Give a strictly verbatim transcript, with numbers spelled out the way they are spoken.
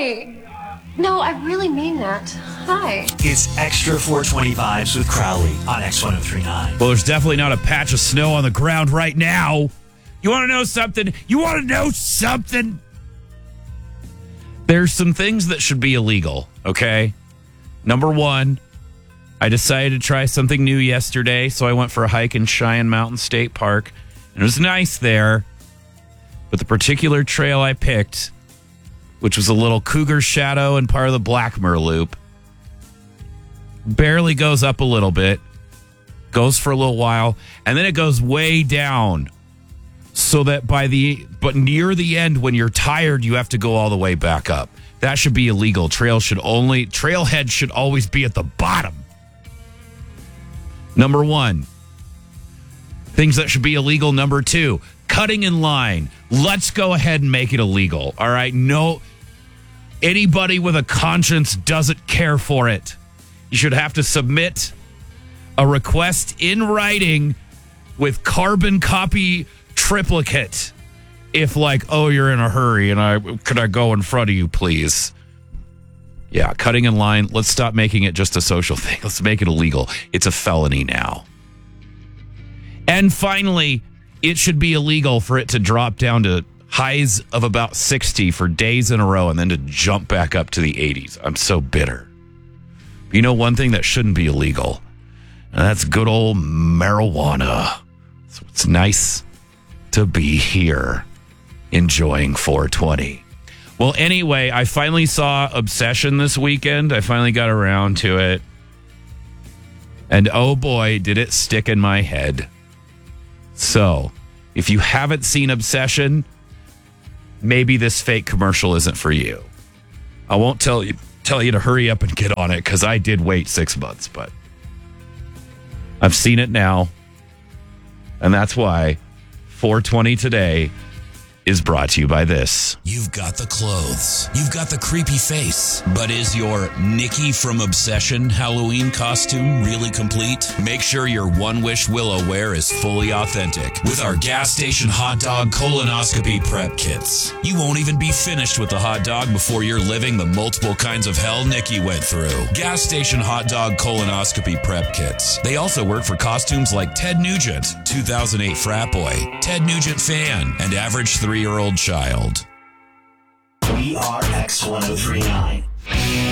Hi. No, I really mean that. Hi. It's Extra four twenty Vibes with Crowley on X ten thirty-nine. Well, there's definitely not a patch of snow on the ground right now. You want to know something? You want to know something? There's some things that should be illegal, okay? Number one, I decided to try something new yesterday, so I went for a hike in Cheyenne Mountain State Park. And it was nice there, but the particular trail I picked, which was a little Cougar Shadow and part of the Blackmer Loop, barely goes up a little bit, goes for a little while, and then it goes way down. So that by the, but near the end, when you're tired, you have to go all the way back up. That should be illegal. Trail should only, trailhead should always be at the bottom. Number one, things that should be illegal. Number two, cutting in line. Let's go ahead and make it illegal. All right. No, anybody with a conscience doesn't care for it. You should have to submit a request in writing with carbon copy triplicate. If like, oh, you're in a hurry and I could I go in front of you, please? Yeah, cutting in line. Let's stop making it just a social thing. Let's make it illegal. It's a felony now. And finally, it should be illegal for it to drop down to highs of about sixty for days in a row and then to jump back up to the eighties. I'm so bitter. You know one thing that shouldn't be illegal? And that's good old marijuana. So it's nice to be here enjoying four twenty. Well, anyway, I finally saw Obsession this weekend. I finally got around to it. And oh boy, did it stick in my head. So, if you haven't seen Obsession, maybe this fake commercial isn't for you. I won't tell you tell you to hurry up and get on it because I did wait six months, but I've seen it now. And that's why four twenty today is brought to you by this. You've got the clothes. You've got the creepy face. But is your Nikki from Obsession Halloween costume really complete? Make sure your One Wish Willow wear is fully authentic with our gas station hot dog colonoscopy prep kits. You won't even be finished with the hot dog before you're living the multiple kinds of hell Nikki went through. Gas station hot dog colonoscopy prep kits. They also work for costumes like Ted Nugent, two thousand eight frat boy, Ted Nugent fan, and average three-year-old child. We are X ten thirty-nine.